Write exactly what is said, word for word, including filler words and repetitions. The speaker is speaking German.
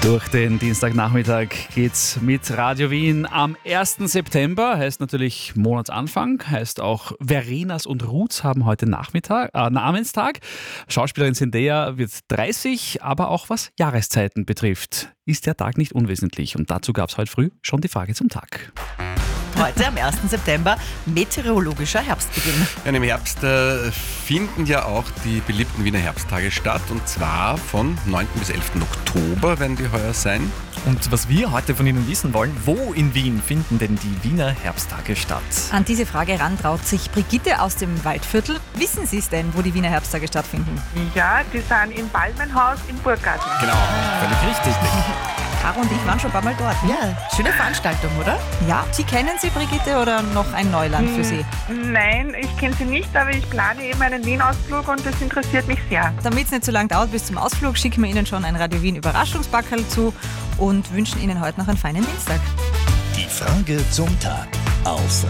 Durch den Dienstagnachmittag geht's mit Radio Wien am ersten September. Heißt natürlich Monatsanfang, heißt auch Verenas und Ruths haben heute Nachmittag, äh, Namenstag. Schauspielerin Zendaya wird dreißig, aber auch was Jahreszeiten betrifft, ist der Tag nicht unwesentlich. Und dazu gab es heute früh schon die Frage zum Tag. Heute am ersten September meteorologischer Herbstbeginn. Ja, Im Herbst äh, finden ja auch die beliebten Wiener Herbsttage statt, und zwar von neunten bis elften Oktober werden die heuer sein. Und was wir heute von Ihnen wissen wollen, wo in Wien finden denn die Wiener Herbsttage statt? An diese Frage rantraut sich Brigitte aus dem Waldviertel. Wissen Sie es denn, wo die Wiener Herbsttage stattfinden? Ja, die sind im Balmenhaus im Burggarten. Genau, völlig richtig. Caro und ich waren schon ein paar Mal dort. Ja, schöne Veranstaltung, oder? Ja, Sie kennen sie, Brigitte, oder noch ein Neuland für Sie? Nein, ich kenne sie nicht, aber ich plane eben einen Wien-Ausflug und das interessiert mich sehr. Damit es nicht so lange dauert bis zum Ausflug, schicken wir Ihnen schon ein Radio Wien Überraschungspackerl zu und wünschen Ihnen heute noch einen feinen Dienstag. Die Frage zum Tag auf